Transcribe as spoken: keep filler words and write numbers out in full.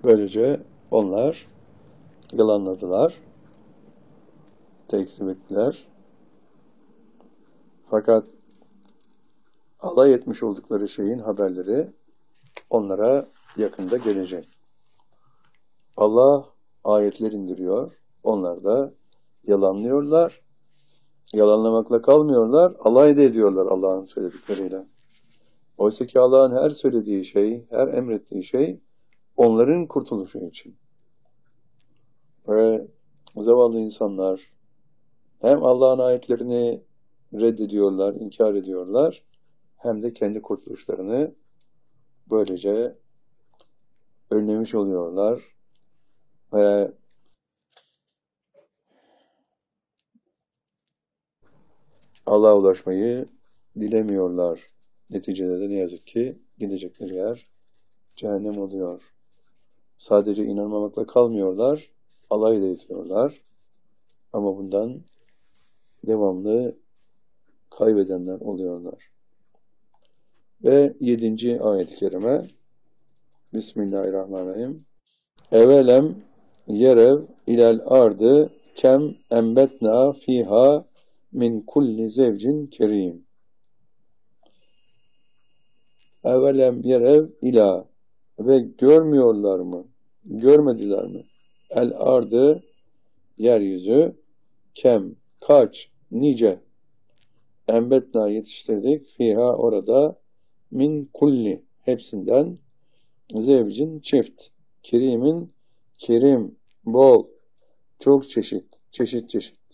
Böylece onlar yalanladılar, tekzip ettiler. Fakat alay etmiş oldukları şeyin haberleri onlara yakında gelecek. Allah ayetler indiriyor. Onlar da yalanlıyorlar. Yalanlamakla kalmıyorlar. Alay da ediyorlar Allah'ın söyledikleriyle. Oysa ki Allah'ın her söylediği şey, her emrettiği şey onların kurtuluşu için. Ve zavallı insanlar hem Allah'ın ayetlerini reddediyorlar, inkar ediyorlar, hem de kendi kurtuluşlarını böylece önlemiş oluyorlar. Ve Allah'a ulaşmayı dilemiyorlar. Neticede de ne yazık ki gidecekleri yer cehennem oluyor. Sadece inanmamakla kalmıyorlar, alay da ediyorlar. Ama bundan devamlı kaybedenler oluyorlar. Ve yedinci ayet-i kerime Bismillahirrahmanirrahim. Evelem yerev ilel ardı kem embetna fiha min kulli zevcin kerim. Evelem yerev ila ve görmüyorlar mı? Görmediler mi? El ardı yeryüzü kem kaç nice embetna yetiştirdik fiha orada min kulli hepsinden zevcin çift kerimin kerim bol çok çeşit çeşit çeşit